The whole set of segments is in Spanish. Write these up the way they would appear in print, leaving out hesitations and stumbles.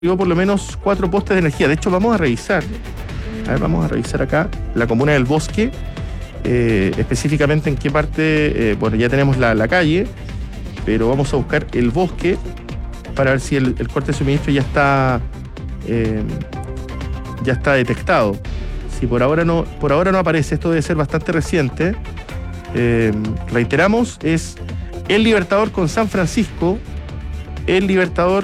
por lo menos 4 postes de energía. De hecho, vamos a revisar. A ver, vamos a revisar acá la comuna del Bosque, específicamente en qué parte. Bueno, ya tenemos la calle, pero vamos a buscar el Bosque para ver si el corte de suministro ya está detectado. Si por ahora no aparece, esto debe ser bastante reciente. Reiteramos, es El Libertador con San Francisco. El Libertador.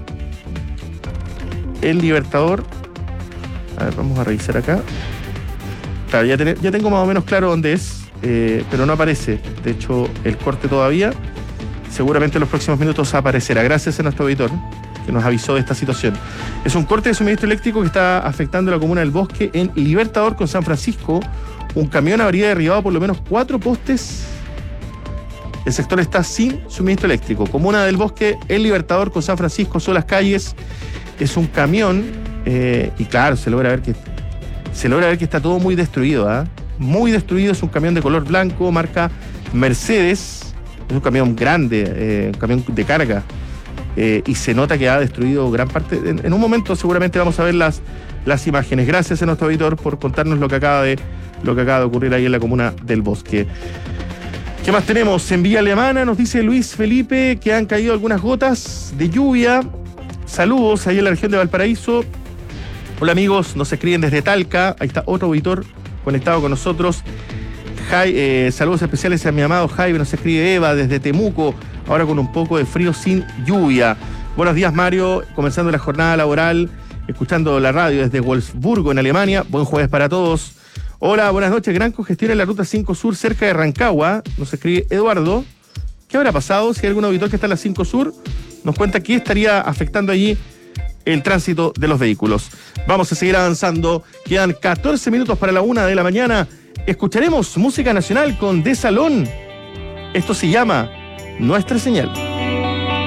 A ver, vamos a revisar acá. Claro, ya tengo más o menos claro dónde es, pero no aparece. De hecho, el corte todavía. Seguramente en los próximos minutos aparecerá. Gracias a nuestro auditor que nos avisó de esta situación. Es un corte de suministro eléctrico que está afectando a la comuna del Bosque en Libertador con San Francisco. Un camión habría derribado por lo menos 4 postes. El sector está sin suministro eléctrico. Comuna del Bosque, El Libertador con San Francisco, son las calles. Es un camión y claro, se logra ver que está todo muy destruido, ¿eh? Muy destruido. Es un camión de color blanco, marca Mercedes. Es un camión grande, un camión de carga. Y se nota que ha destruido gran parte. En un momento seguramente vamos a ver las imágenes. Gracias a nuestro auditor por contarnos lo que acaba de ocurrir ahí en la comuna del Bosque. ¿Qué más tenemos? En Villa Alemana nos dice Luis Felipe que han caído algunas gotas de lluvia. Saludos ahí en la región de Valparaíso. Hola amigos, nos escriben desde Talca. Ahí está otro auditor conectado con nosotros. Saludos especiales a mi amado Jaime. Nos escribe Eva desde Temuco. Ahora con un poco de frío sin lluvia. Buenos días Mario, comenzando la jornada laboral, escuchando la radio desde Wolfsburgo en Alemania. Buen jueves para todos. Hola, buenas noches. Gran congestión en la ruta 5 Sur cerca de Rancagua. Nos escribe Eduardo. ¿Qué habrá pasado? Si hay algún auditor que está en la 5 Sur, nos cuenta que estaría afectando allí el tránsito de los vehículos. Vamos a seguir avanzando. Quedan 14 minutos para la 1 de la mañana. Escucharemos música nacional con De Salón. Esto se llama Nuestra Señal.